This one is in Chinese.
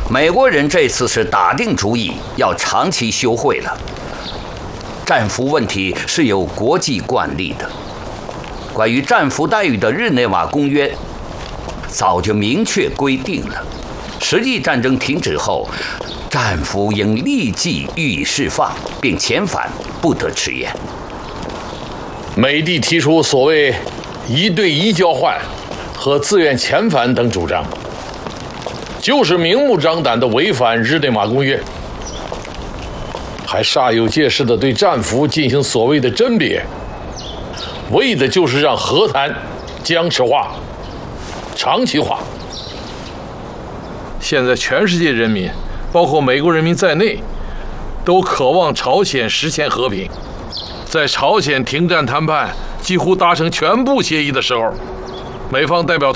美国人这次是打定主意要长期休会了。战俘问题是有国际惯例的，关于战俘待遇的日内瓦公约早就明确规定了，实际战争停止后，战俘应立即予以释放，并遣返，不得迟延。 美帝提出所谓1对1交换和自愿遣返等主张，就是明目张胆地违反日内瓦公约，还煞有介事地对战俘进行所谓的甄别，为的就是让和谈僵持化、长期化。 现在全世界人民，包括美国人民在内，都渴望朝鲜实现和平。在朝鲜停战谈判几乎达成全部协议的时候，美方代表